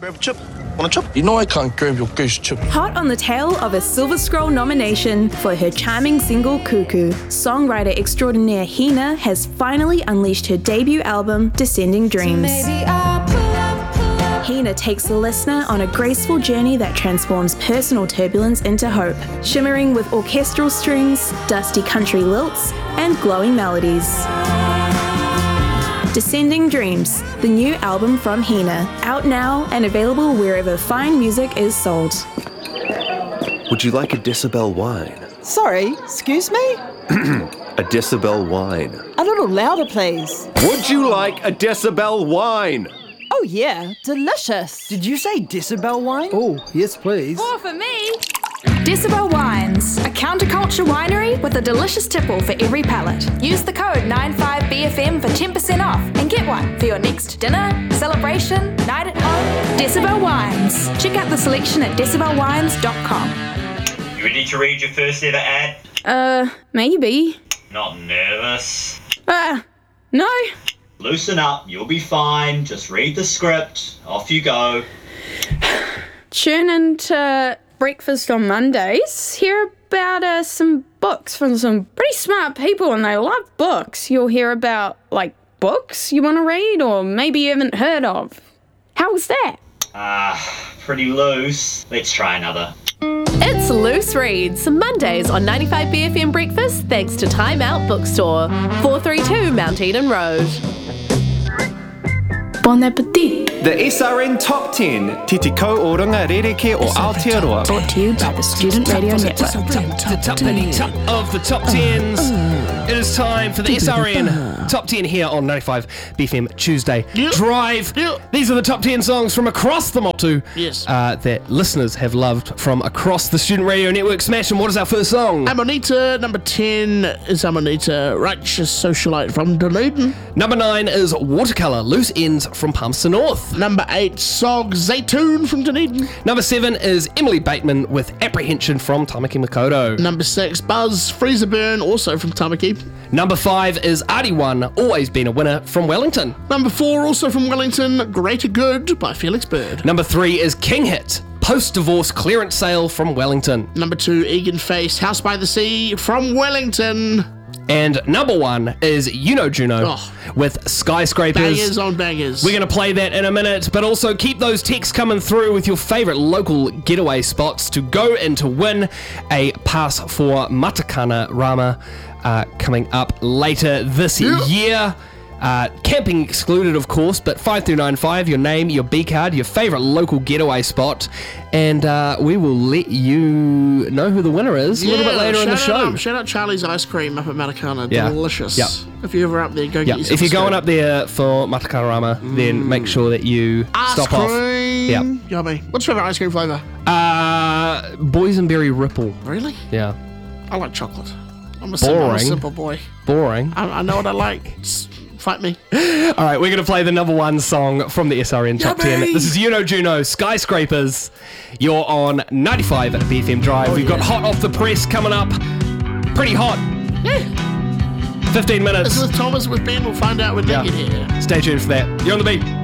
grab a chip? Want a chip? You know I can't grab your goose chip. Hot on the tail of a Silver Scroll nomination for her charming single Cuckoo, songwriter extraordinaire Hina has finally unleashed her debut album Descending Dreams. Hina takes the listener on a graceful journey that transforms personal turbulence into hope, shimmering with orchestral strings, dusty country lilts, and glowing melodies. Descending Dreams, the new album from Hina, out now and available wherever fine music is sold. Would you like a Decibel wine? Sorry, excuse me? A Decibel wine. A little louder, please. Would you like a Decibel wine? Oh yeah, delicious. Did you say Decibel wine? Oh, yes please. More for me! Decibel Wines, a counterculture winery with a delicious tipple for every palate. Use the code 95BFM for 10% off and get one for your next dinner, celebration, night at home. Decibel Wines. Check out the selection at decibelwines.com. You ready to read your first ever ad? Maybe. Not nervous? No. Loosen up, you'll be fine. Just read the script. Off you go. Tune into Breakfast on Mondays. Hear about some books from some pretty smart people, and they love books. You'll hear about, books you want to read or maybe you haven't heard of. How was that? Pretty loose. Let's try another. It's Loose Reads, Mondays on 95BFM Breakfast, thanks to Time Out Bookstore, 432 Mount Eden Road. Bon appetit. The SRN Top 10, Te Te Kau o Runga Rereke o Aotearoa. Brought to you by the Student Radio Network. The top 10 of the top 10s. It is time for the SRN Top 10 here on 95 BFM Tuesday Drive. These are the top 10 songs from across the Motu that listeners have loved from across the Student Radio Network. Smash, and what is our first song? Amanita, number 10 is Amanita, Righteous Socialite from Dunedin. Number 9 is Watercolour, Loose Ends from Palmerston North. Number 8, Sog Zaytoon from Dunedin. Number 7 is Emily Bateman with Apprehension from Tamaki Makaurau. Number 6, Buzz Freezer Burn, also from Tamaki. Number 5 is Artie One, Always Been a Winner from Wellington. Number 4, also from Wellington, Greater Good by Felix Bird. Number 3 is King Hit, Post-Divorce Clearance Sale from Wellington. Number 2, Egan Face, House by the Sea from Wellington. And number 1 is You Know Juno with Skyscrapers. Bangers on bangers. We're going to play that in a minute, but also keep those texts coming through with your favourite local getaway spots to go and to win a pass for Matakana Rama coming up later this year. Camping excluded, of course, but 5395, your name, your B card, your favourite local getaway spot, and we will let you know who the winner is a little bit later in the show. Shout out Charlie's Ice Cream up at Matakana. Yeah. Delicious. Yep. If you're ever up there, go get yourself If you're going up there for Matakana Rama, then make sure that you stop off. Yep. Yummy. What's your favourite ice cream flavour? Boysenberry Ripple. Really? Yeah. I like chocolate. I'm a simple boy. Boring. I know what I like. Fight me. All right, we're going to play the number 1 song from the SRN Top 10. This is You Know Juno, Skyscrapers. You're on 95 at BFM Drive. We've got Hot Off the Press coming up. Pretty hot. 15 minutes. Is it with Thomas, with Ben? We'll find out when they get here. Stay tuned for that. You're on the beat.